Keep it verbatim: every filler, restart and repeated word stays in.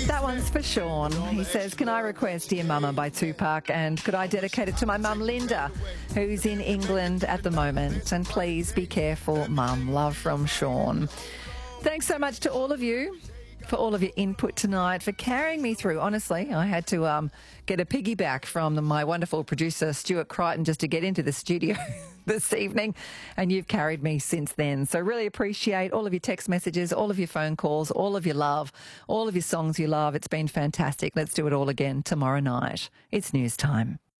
That one's for Sean. He says, can I request Dear Mama by Tupac, and could I dedicate it to my mum Linda, who's in England at the moment, and please be careful, mum. Love from Sean. Thanks so much to all of you for all of your input tonight, for carrying me through. Honestly, I had to um, get a piggyback from my wonderful producer, Stuart Crichton, just to get into the studio this evening, and you've carried me since then. So really appreciate all of your text messages, all of your phone calls, all of your love, all of your songs you love. It's been fantastic. Let's do it all again tomorrow night. It's news time.